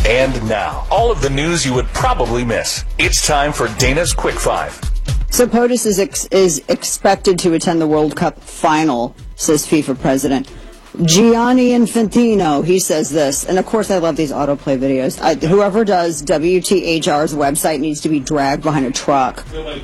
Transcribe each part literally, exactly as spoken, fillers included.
And now, all of the news you would probably miss. It's time for Dana's Quick Five. So POTUS is, ex- is expected to attend the World Cup final, says FIFA president. Gianni Infantino, he says this. And of course, I love these autoplay videos. I, whoever does W T H R's website needs to be dragged behind a truck.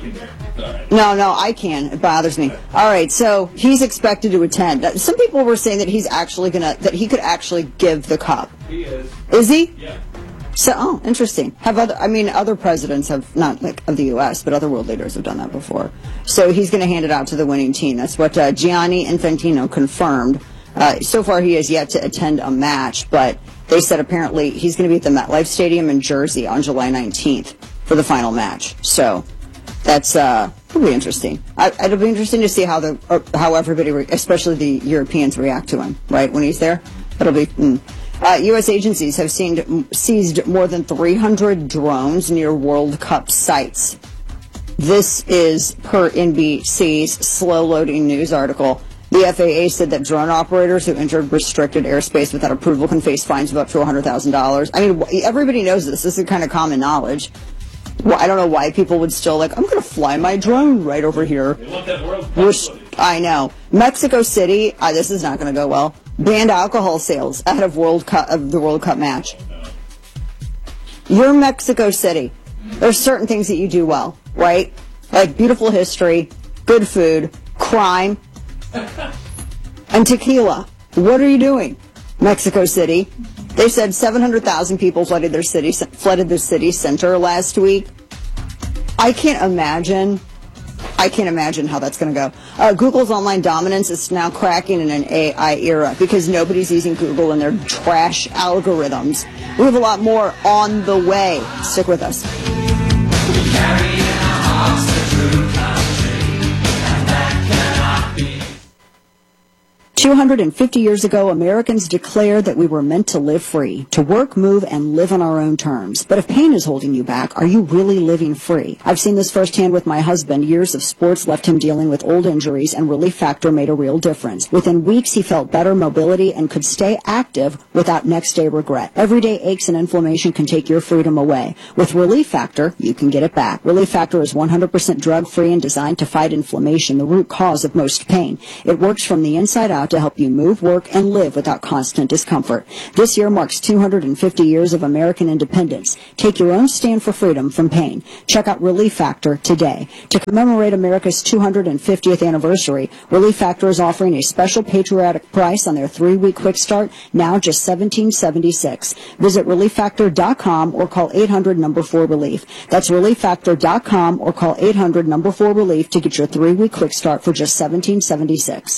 No, no, I can. It bothers me. All right, so he's expected to attend. Some people were saying that he's actually gonna, that he could actually give the cup. He is. Is he? Yeah. So, oh, interesting. Have other, I mean, other presidents have, not like of the U S, but other world leaders have done that before. So he's going to hand it out to the winning team. That's what uh, Gianni Infantino confirmed. Uh, so far, he has yet to attend a match, but they said apparently he's going to be at the MetLife Stadium in Jersey on July nineteenth for the final match. So that's uh, it'll be interesting. I, it'll be interesting to see how the uh, how everybody, re- especially the Europeans, react to him. Right when he's there, it'll be. Mm. Uh, U S agencies have seen, seized more than three hundred drones near World Cup sites. This is per N B C's slow-loading news article. The F A A said that drone operators who entered restricted airspace without approval can face fines of up to one hundred thousand dollars. I mean, everybody knows this. This is kind of common knowledge. Well, I don't know why people would still like, I'm going to fly my drone right over here. They want that World Cup Which, I know. Mexico City, uh, this is not going to go well. Banned alcohol sales ahead of World Cup of the World Cup match. You're Mexico City. There's certain things that you do well, right? Like beautiful history, good food, crime, and tequila. What are you doing, Mexico City? They said seven hundred thousand people flooded their city, flooded the city center last week. I can't imagine. I can't imagine how that's going to go. Uh, Google's online dominance is now cracking in an A I era because nobody's using Google and their trash algorithms. We have a lot more on the way. Stick with us. two hundred fifty years ago, Americans declared that we were meant to live free, to work, move, and live on our own terms. But if pain is holding you back, are you really living free? I've seen this firsthand with my husband. Years of sports left him dealing with old injuries, and Relief Factor made a real difference. Within weeks, he felt better mobility and could stay active without next-day regret. Everyday aches and inflammation can take your freedom away. With Relief Factor, you can get it back. Relief Factor is one hundred percent drug-free and designed to fight inflammation, the root cause of most pain. It works from the inside out to help you move, work, and live without constant discomfort. This year marks two hundred fifty years of American independence. Take your own stand for freedom from pain. Check out Relief Factor today. To commemorate America's two hundred fiftieth anniversary, Relief Factor is offering a special patriotic price on their three-week quick start, now just seventeen seventy-six. Visit relief factor dot com or call eight hundred number four relief. That's relief factor dot com or call eight hundred number four relief to get your three-week quick start for just seventeen seventy-six.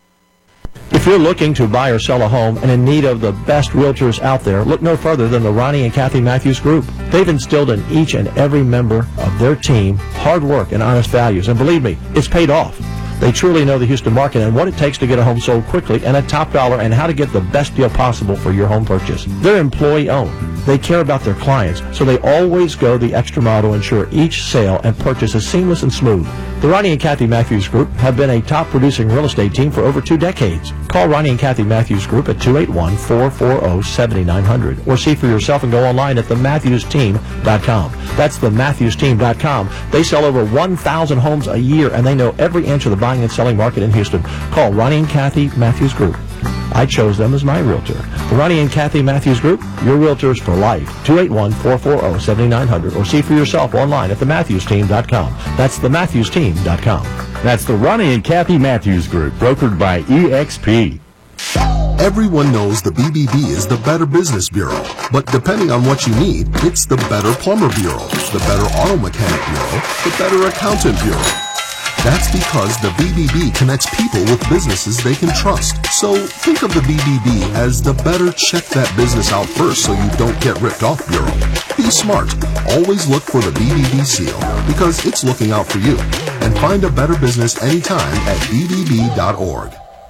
If you're looking to buy or sell a home and in need of the best realtors out there, look no further than the Ronnie and Kathy Matthews Group. They've instilled in each and every member of their team hard work and honest values, and believe me, it's paid off. They truly know the Houston market and what it takes to get a home sold quickly and at top dollar and how to get the best deal possible for your home purchase. They're employee-owned. They care about their clients, so they always go the extra mile to ensure each sale and purchase is seamless and smooth. The Ronnie and Kathy Matthews Group have been a top-producing real estate team for over two decades. Call Ronnie and Kathy Matthews Group at two eight one, four four zero, seven nine zero zero or see for yourself and go online at the matthews team dot com. That's the matthews team dot com. They sell over one thousand homes a year, and they know every inch of the buying and selling market in Houston. Call Ronnie and Kathy Matthews Group. I chose them as my realtor. The Ronnie and Kathy Matthews Group, your realtors for life. two eight one, four four zero, seven nine zero zero or see for yourself online at the matthews team dot com. That's the matthews team dot com. That's the Ronnie and Kathy Matthews Group, brokered by E X P. Everyone knows the B B B is the Better Business Bureau, but depending on what you need, it's the Better Plumber Bureau, the Better Auto Mechanic Bureau, the Better Accountant Bureau. That's because the B B B connects people with businesses they can trust. So think of the B B B as the better check that business out first so you don't get ripped off bureau. Be smart. Always look for the B B B seal because it's looking out for you. And find a better business anytime at b b b dot org.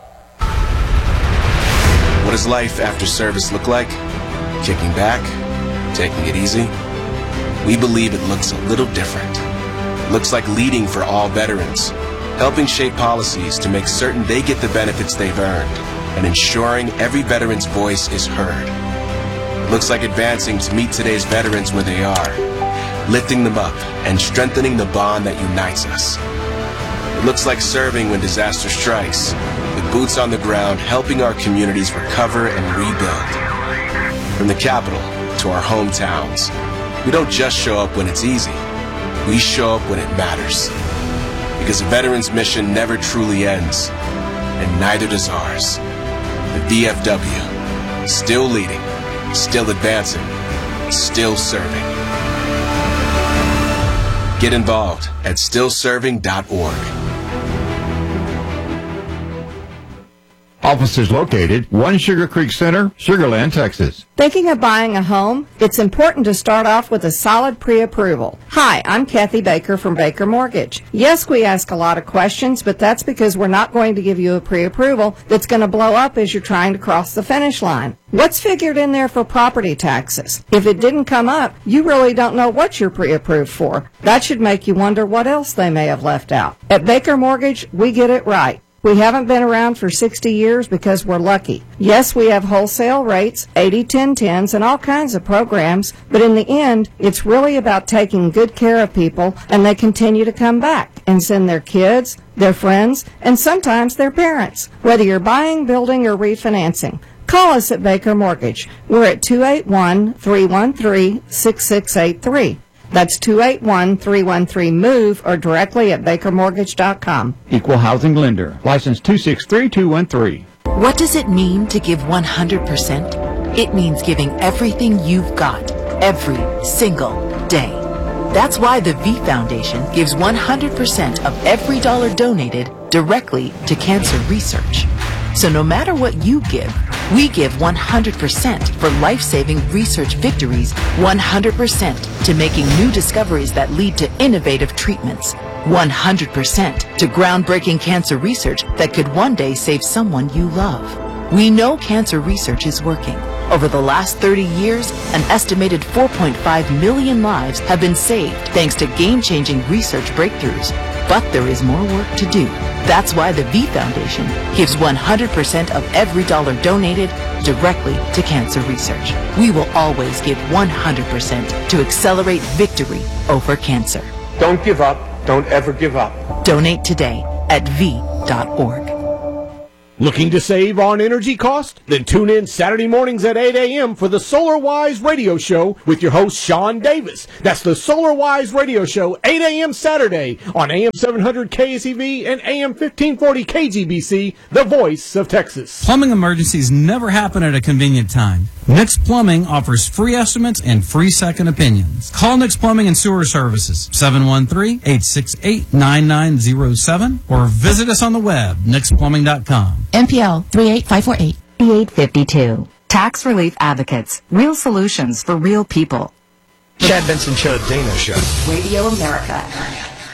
What does life after service look like? Kicking back? Taking it easy? We believe it looks a little different. It looks like leading for all veterans, helping shape policies to make certain they get the benefits they've earned, and ensuring every veteran's voice is heard. It looks like advancing to meet today's veterans where they are, lifting them up and strengthening the bond that unites us. It looks like serving when disaster strikes, with boots on the ground helping our communities recover and rebuild. From the capital to our hometowns, we don't just show up when it's easy, we show up when it matters. Because a veteran's mission never truly ends, and neither does ours. The V F W, still leading, still advancing, still serving. Get involved at still serving dot org. Offices located one Sugar Creek Center, Sugar Land, Texas. Thinking of buying a home? It's important to start off with a solid pre-approval. Hi, I'm Kathy Baker from Baker Mortgage. Yes, we ask a lot of questions, but that's because we're not going to give you a pre-approval that's going to blow up as you're trying to cross the finish line. What's figured in there for property taxes? If it didn't come up, you really don't know what you're pre-approved for. That should make you wonder what else they may have left out. At Baker Mortgage, we get it right. We haven't been around for sixty years because we're lucky. Yes, we have wholesale rates, eighty ten tens, and all kinds of programs, but in the end, it's really about taking good care of people, and they continue to come back and send their kids, their friends, and sometimes their parents. Whether you're buying, building, or refinancing, call us at Baker Mortgage. We're at two eight one, three one three, six six eight three. That's two eight one, three one three, MOVE or directly at baker mortgage dot com. Equal housing lender. License two six three two one three. What does it mean to give one hundred percent? It means giving everything you've got, every single day. That's why the V Foundation gives one hundred percent of every dollar donated directly to cancer research. So no matter what you give, we give one hundred percent for life-saving research victories, one hundred percent to making new discoveries that lead to innovative treatments, one hundred percent to groundbreaking cancer research that could one day save someone you love. We know cancer research is working. Over the last thirty years, an estimated four point five million lives have been saved thanks to game-changing research breakthroughs. But there is more work to do. That's why the V Foundation gives one hundred percent of every dollar donated directly to cancer research. We will always give one hundred percent to accelerate victory over cancer. Don't give up. Don't ever give up. Donate today at V dot org. Looking to save on energy cost? Then tune in Saturday mornings at eight a.m. for the SolarWise Radio Show with your host, Sean Davis. That's the SolarWise Radio Show, eight a.m. Saturday on A M seven hundred K S E V and A M fifteen forty K G B C, the voice of Texas. Plumbing emergencies never happen at a convenient time. Nix Plumbing offers free estimates and free second opinions. Call Nix Plumbing and Sewer Services, seven one three, eight six eight, nine nine zero seven, or visit us on the web, nix plumbing dot com. M P L three eight five four eight. eight fifty-two. Tax Relief Advocates. Real solutions for real people. Chad Benson Show, Dana Show. Radio America.